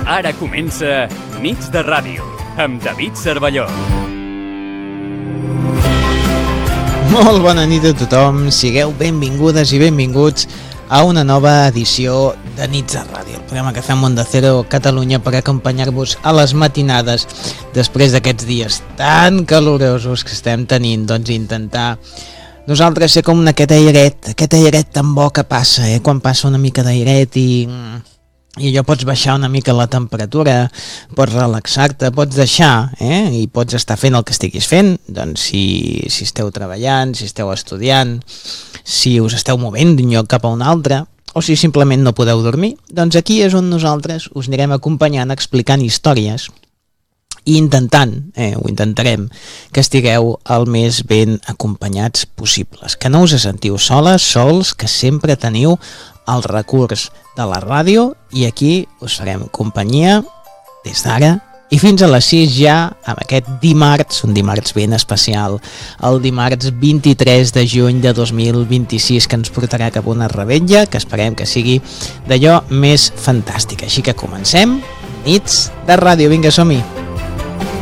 Ara comença Nits de Ràdio, amb David Cervelló. Molt bona nit a tothom, sigueu benvingudes i benvinguts a una nova edició de Nits de Ràdio, el programa que fem Onda Cero Catalunya per acompanyar-vos a les matinades després d'aquests dies tan calorosos que estem tenint, doncs intentar nosaltres ser com aquest airet tan bo que passa, quan passa una mica d'airet i allò pots baixar una mica la temperatura, pots relaxar-te, pots deixar, i pots estar fent el que estiguis fent, doncs si esteu treballant, si esteu estudiant, si us esteu movent d'un lloc cap a un altre, o si simplement no podeu dormir, doncs aquí és on nosaltres us anirem acompanyant, explicant històries i intentarem que estigueu el més ben acompanyats possibles, que no us sentiu sols, que sempre teniu el recurs de la ràdio i aquí us farem companyia des d'ara i fins a les 6 ja amb aquest dimarts, un dimarts ben especial, el dimarts 23 de juny de 2026 que ens portarà cap a una revetlla que esperem que sigui d'allò més fantàstic. Així que comencem Nits de Ràdio, vinga, som-hi!